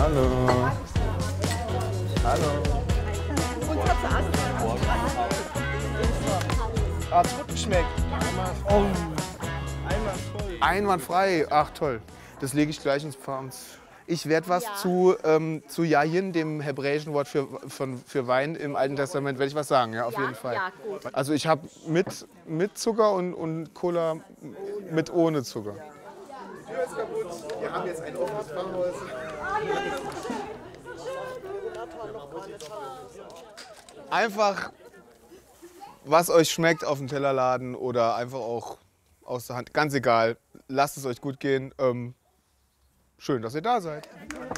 Hallo. Hallo. Hat's gut geschmeckt? Oh. Einwandfrei. Ach toll. Das lege ich gleich ins Pfand. Ich werde was zu Yayin, dem hebräischen Wort für Wein im Alten Testament, werde ich was sagen, ja, auf jeden Fall. Ja, gut. Also ich habe mit Zucker und Cola mit ohne Zucker. Die Tür ist kaputt. Wir haben jetzt ein offenes Pfarrhaus. Einfach, was euch schmeckt, auf den Teller laden oder einfach auch aus der Hand. Ganz egal. Lasst es euch gut gehen. Schön, dass ihr da seid.